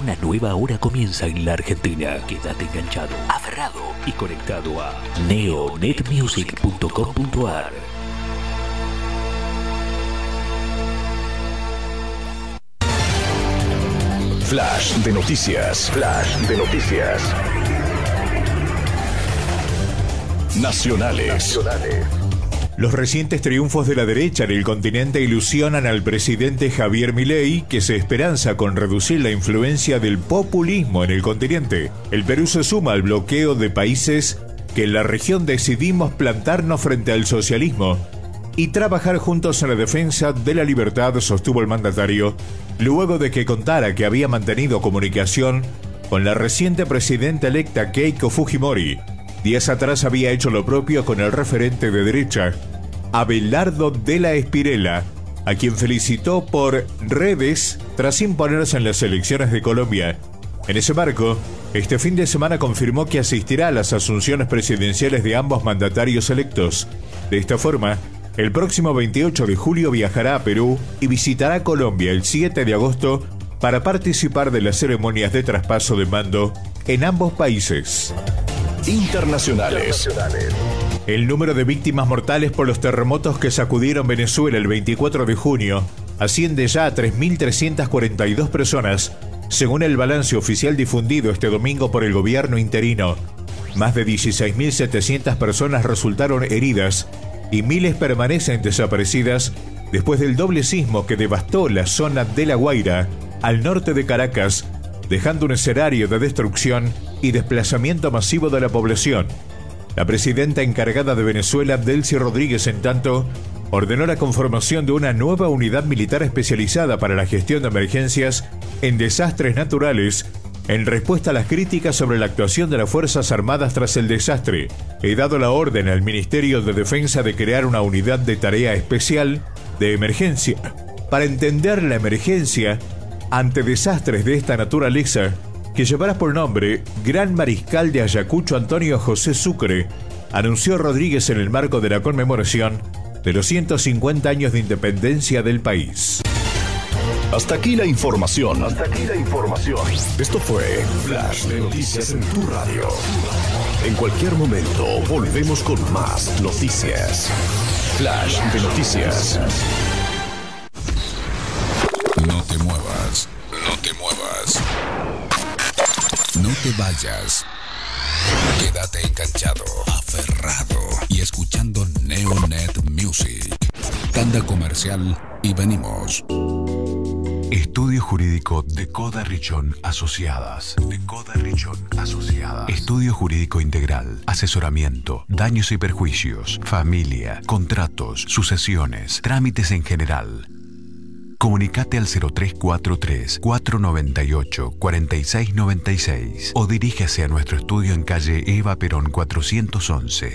Una nueva hora comienza en la Argentina. Quédate enganchado, aferrado y conectado a neonetmusic.com.ar. Flash de noticias. Flash de noticias. Nacionales. Los recientes triunfos de la derecha en el continente ilusionan al presidente Javier Milei, que se esperanza con reducir la influencia del populismo en el continente. El Perú se suma al bloqueo de países que en la región decidimos plantarnos frente al socialismo y trabajar juntos en la defensa de la libertad, sostuvo el mandatario, luego de que contara que había mantenido comunicación con la reciente presidenta electa Keiko Fujimori. Días atrás había hecho lo propio con el referente de derecha, Abelardo de la Espirela, a quien felicitó por redes tras imponerse en las elecciones de Colombia. En ese marco, este fin de semana confirmó que asistirá a las asunciones presidenciales de ambos mandatarios electos. De esta forma, el próximo 28 de julio viajará a Perú y visitará Colombia el 7 de agosto para participar de las ceremonias de traspaso de mando en ambos países. Internacionales. El número de víctimas mortales por los terremotos que sacudieron Venezuela el 24 de junio asciende ya a 3.342 personas, según el balance oficial difundido este domingo por el gobierno interino. Más de 16.700 personas resultaron heridas y miles permanecen desaparecidas después del doble sismo que devastó la zona de La Guaira, al norte de Caracas, dejando un escenario de destrucción y desplazamiento masivo de la población. La presidenta encargada de Venezuela, Delcy Rodríguez, en tanto, ordenó la conformación de una nueva unidad militar especializada para la gestión de emergencias en desastres naturales, en respuesta a las críticas sobre la actuación de las Fuerzas Armadas tras el desastre. He dado la orden al Ministerio de Defensa de crear una unidad de tarea especial de emergencia para entender la emergencia ante desastres de esta naturaleza, que llevará por nombre Gran Mariscal de Ayacucho Antonio José Sucre, anunció Rodríguez en el marco de la conmemoración de los 150 años de independencia del país. Hasta aquí la información. Esto fue Flash de Noticias en tu radio. En cualquier momento volvemos con más noticias. Flash de Noticias. No te muevas, no te muevas. No te vayas. Quédate enganchado, aferrado y escuchando Neonet Music. Tanda comercial y venimos. Estudio Jurídico de Coda Richón Asociadas. Estudio Jurídico Integral. Asesoramiento, daños y perjuicios, familia, contratos, sucesiones, trámites en general. Comunicate al 0343-498-4696 o dirígese a nuestro estudio en calle Eva Perón 411.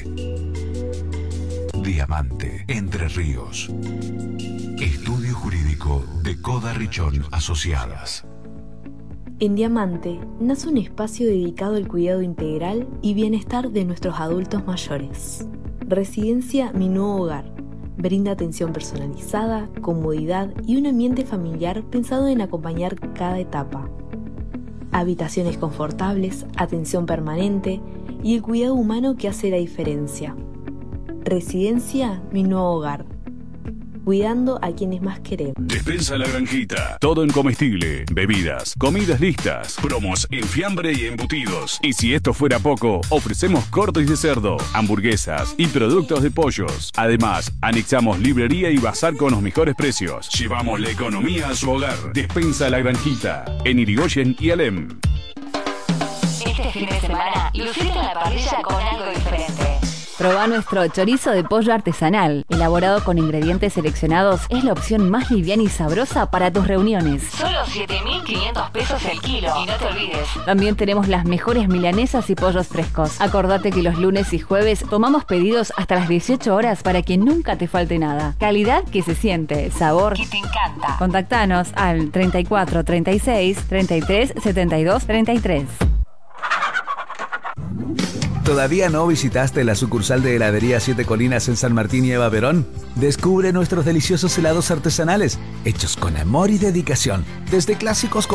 Diamante, Entre Ríos. Estudio Jurídico de Coda Richón Asociadas. En Diamante nace un espacio dedicado al cuidado integral y bienestar de nuestros adultos mayores. Residencia Mi Nuevo Hogar. Brinda atención personalizada, comodidad y un ambiente familiar pensado en acompañar cada etapa. Habitaciones confortables, atención permanente y el cuidado humano que hace la diferencia. Residencia Mi Nuevo Hogar. Cuidando a quienes más queremos. Despensa La Granjita. Todo en comestible, bebidas, comidas listas, promos en fiambre y embutidos. Y si esto fuera poco, ofrecemos cortes de cerdo, hamburguesas y productos de pollos. Además, anexamos librería y bazar con los mejores precios. Llevamos la economía a su hogar. Despensa La Granjita. En Irigoyen y Alem. Este fin de semana, lucite en la parrilla con algo diferente. Probá nuestro chorizo de pollo artesanal. Elaborado con ingredientes seleccionados, es la opción más liviana y sabrosa para tus reuniones. Solo 7.500 pesos el kilo. Y no te olvides. También tenemos las mejores milanesas y pollos frescos. Acordate que los lunes y jueves tomamos pedidos hasta las 18 horas para que nunca te falte nada. Calidad que se siente, sabor que te encanta. Contactanos al 34 36 33 72 33. ¿Todavía no visitaste la sucursal de Heladería Siete Colinas en San Martín y Eva Perón? Descubre nuestros deliciosos helados artesanales, hechos con amor y dedicación, desde clásicos